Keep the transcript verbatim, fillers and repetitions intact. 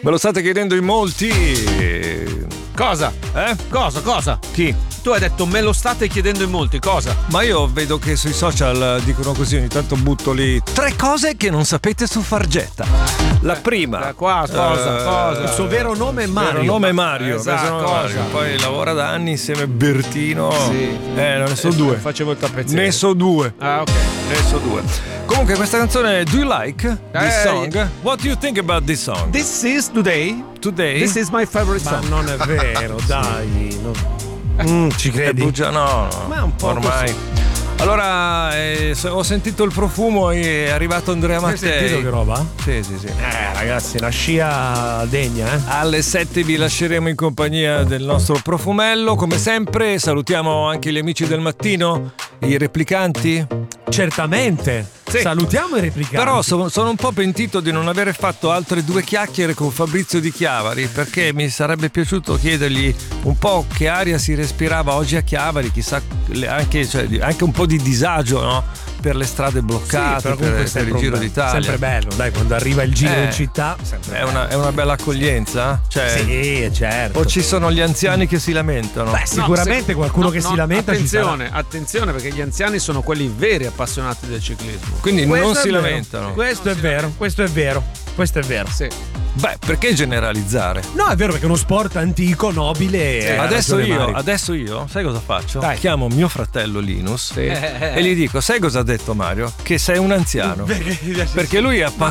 Me lo state chiedendo in molti. Cosa? Eh? Cosa? Cosa? Chi? Tu hai detto me lo state chiedendo in molti, cosa? Ma io vedo che sui social dicono così, ogni tanto butto lì tre cose che non sapete su Fargetta. La prima. Eh, qua, cosa? eh, cosa? Il suo vero nome è Mario. Il vero nome è Mario. Esatto, il vero nome è Mario. cosa? Poi lavora da anni insieme a Bertino. Sì. Eh, non ne so Eh, due. Facevo il tappezziere. Ne so due. Ah, ok. Ne so due. Comunque questa canzone, do you like this Eh, song? What do you think about this song? This is today. Today? This is my favorite Ma song. non è vero, dai. non- Mm, ci È credi? bugia, no, no. Ma è un po' ormai. così. Allora, eh, se- ho sentito il profumo e è arrivato Andrea Hai sentito che Mattei. roba? Sì, sì, sì. Eh, ragazzi, una scia degna, eh? Alle sette vi lasceremo in compagnia del nostro profumello. Come sempre, salutiamo anche gli amici del mattino, i replicanti. Certamente. Sì. Salutiamo i replicanti. Però so- sono un po' pentito di non aver fatto altre due chiacchiere con Fabrizio Di Chiavari, perché mi sarebbe piaciuto chiedergli un po' che aria si respirava oggi a Chiavari, chissà, le- anche, cioè, di- anche un po' di disagio, no? Per le strade Sì, bloccate, però per, comunque per sempre il un Giro be- d'Italia. Sempre bello, dai, quando arriva il giro Eh, in città. Sempre È una, è una bella accoglienza? Cioè, Sì, certo. o ci sono gli anziani che si lamentano? Beh, sicuramente se- qualcuno no, che no, si lamenta ci sarà. Attenzione, attenzione, perché gli anziani sono quelli veri appassionati del ciclismo. Quindi Questo non è si vero. lamentano. Questo è vero, questo è vero. Questo è vero. Sì. Beh, perché generalizzare? No, è vero perché è uno sport antico, nobile. e ha Adesso ragione io, Mario. adesso io, sai cosa faccio? Dai. Chiamo mio fratello Linus Sì. e gli dico: sai cosa ha detto Mario? Che sei un anziano. Perché lui è Ma